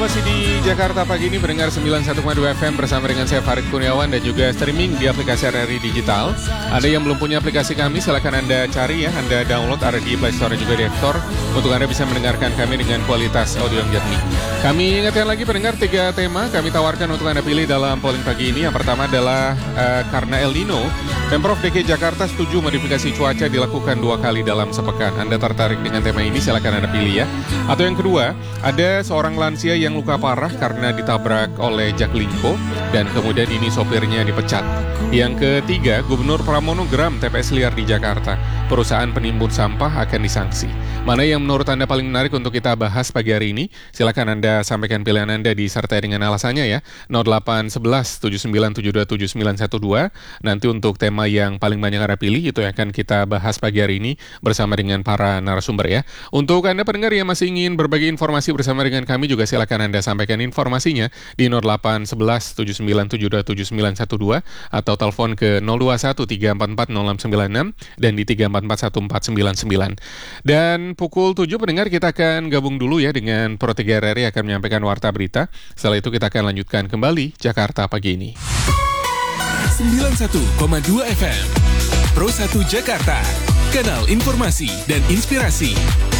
masih di Jakarta pagi ini mendengar 91,2 FM bersama dengan saya Farid Kurniawan dan juga streaming di aplikasi RRI Digital. Anda yang belum punya aplikasi kami, silakan Anda cari ya, Anda download, ada di Play Store dan juga di App Store untuk Anda bisa mendengarkan kami dengan kualitas audio yang jernih. Kami ingatkan lagi pendengar 3 tema kami tawarkan untuk Anda pilih dalam polling pagi ini. Yang pertama adalah karena El Nino, Pemprov DKI Jakarta setuju modifikasi cuaca dilakukan 2 kali dalam sepekan. Anda tertarik dengan tema ini, silakan Anda pilih ya. Atau yang kedua, ada seorang lansia yang luka parah karena ditabrak oleh Jaklingko dan kemudian ini sopirnya dipecat. Yang ketiga, Gubernur Pramono geram TPS liar di Jakarta. Perusahaan penimbun sampah akan disanksi. Mana yang menurut Anda paling menarik untuk kita bahas pagi hari ini? Silakan Anda sampaikan pilihan Anda disertai dengan alasannya ya. 0811 7972 7912. Nanti untuk tema yang paling banyak Anda pilih itu yang akan kita bahas pagi hari ini bersama dengan para narasumber ya. Untuk Anda pendengar yang masih ingin berbagi informasi bersama dengan kami juga silakan Anda sampaikan informasinya di 0811 7972 7912 atau telepon ke 021 344 0696 dan di 3441499. Dan pukul 7 pendengar kita akan gabung dulu ya dengan Pro 3 RRI akan menyampaikan warta berita. Setelah itu kita akan lanjutkan kembali Jakarta pagi ini. 91,2 FM Pro 1 Jakarta. Kanal informasi dan inspirasi.